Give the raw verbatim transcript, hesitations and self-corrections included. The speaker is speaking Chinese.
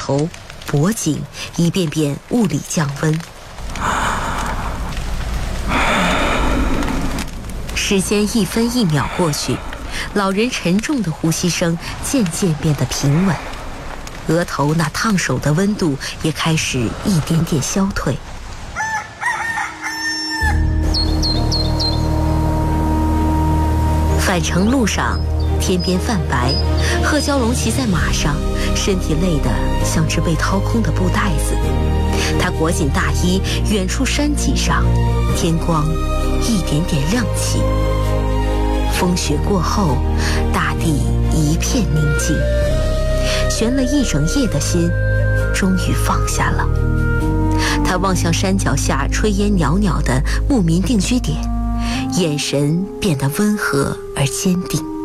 头、脖颈一遍遍物理降温。时间一分一秒过去，老人沉重的呼吸声渐渐变得平稳，额头那烫手的温度也开始一点点消退。返程路上，天边泛白，贺蛟龙骑在马上，身体累得像只被掏空的布袋子。他裹紧大衣，远处山脊上，天光一点点亮起。风雪过后，大地一片宁静，悬了一整夜的心终于放下了。他望向山脚下炊烟袅袅的牧民定居点，眼神变得温和而坚定。